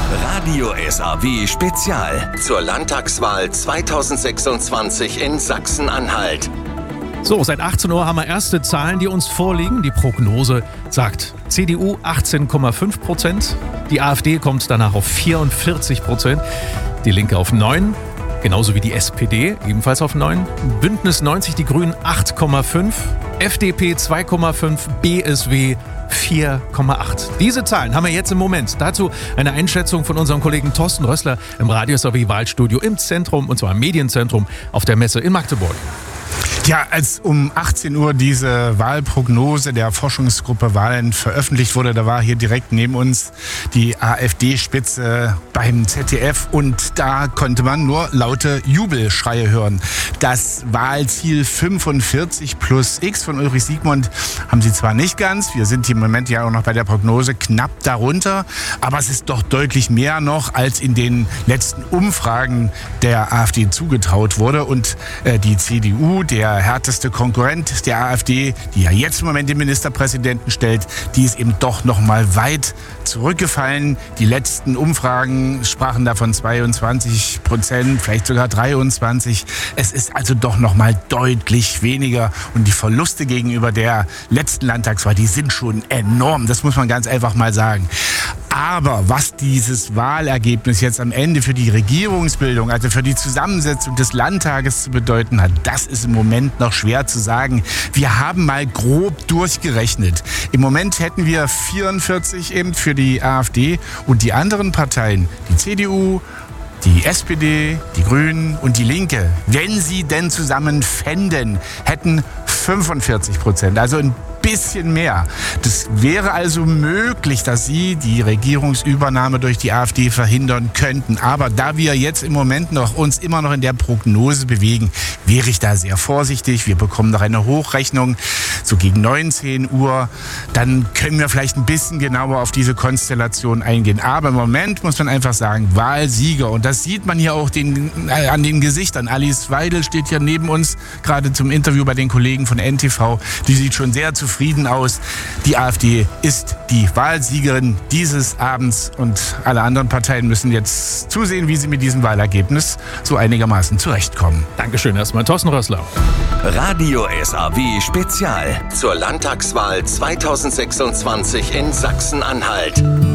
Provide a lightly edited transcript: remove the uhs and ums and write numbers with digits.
Radio SAW Spezial zur Landtagswahl 2026 in Sachsen-Anhalt. So, seit 18 Uhr haben wir erste Zahlen, die uns vorliegen. Die Prognose sagt CDU 18,5%, die AfD kommt danach auf 44%, die Linke auf 9%, genauso wie die SPD, ebenfalls auf 9%, Bündnis 90, die Grünen 8,5%, FDP 2,5%, BSW 4,8. Diese Zahlen haben wir jetzt im Moment. Dazu eine Einschätzung von unserem Kollegen Thorsten Rössler im Radio SAW Wahlstudio im Zentrum, und zwar im Medienzentrum auf der Messe in Magdeburg. Ja, als um 18 Uhr diese Wahlprognose der Forschungsgruppe Wahlen veröffentlicht wurde, da war hier direkt neben uns die AfD-Spitze beim ZDF und da konnte man nur laute Jubelschreie hören. Das Wahlziel 45 plus X von Ulrich Siegmund haben sie zwar nicht ganz, wir sind im Moment ja auch noch bei der Prognose knapp darunter, aber es ist doch deutlich mehr noch, als in den letzten Umfragen der AfD zugetraut wurde, und die CDU, der härteste Konkurrent der AfD, die ja jetzt im Moment den Ministerpräsidenten stellt, die ist eben doch noch mal weit zurückgefallen. Die letzten Umfragen sprachen davon 22%, vielleicht sogar 23%. Es ist also doch noch mal deutlich weniger, und die Verluste gegenüber der letzten Landtagswahl, die sind schon enorm. Das muss man ganz einfach mal sagen. Aber was dieses Wahlergebnis jetzt am Ende für die Regierungsbildung, also für die Zusammensetzung des Landtages zu bedeuten hat, das ist im Moment noch schwer zu sagen. Wir haben mal grob durchgerechnet. Im Moment hätten wir 44 eben für die AfD, und die anderen Parteien, die CDU, die SPD, die Grünen und die Linke, wenn sie denn zusammen fänden, hätten 45%, also ein bisschen mehr. Das wäre also möglich, dass sie die Regierungsübernahme durch die AfD verhindern könnten. Aber da wir jetzt im Moment uns immer noch in der Prognose bewegen, wäre ich da sehr vorsichtig. Wir bekommen noch eine Hochrechnung, so gegen 19 Uhr. Dann können wir vielleicht ein bisschen genauer auf diese Konstellation eingehen. Aber im Moment muss man einfach sagen, Wahlsieger. Und das sieht man hier auch an den Gesichtern. Alice Weidel steht hier neben uns, gerade zum Interview bei den Kollegen von NTV. Die sieht schon sehr zufrieden aus. Die AfD ist die Wahlsiegerin dieses Abends, und alle anderen Parteien müssen jetzt zusehen, wie sie mit diesem Wahlergebnis so einigermaßen zurechtkommen. Dankeschön erstmal, Thorsten Rössler. Radio SAW Spezial zur Landtagswahl 2026 in Sachsen-Anhalt.